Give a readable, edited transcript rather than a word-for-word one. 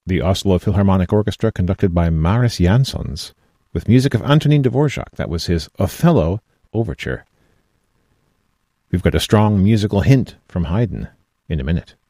the Oslo Philharmonic Orchestra conducted by Marius Jansons, with music of Antonin Dvorak. That was his Othello Overture. We've got a strong musical hint from Haydn in a minute.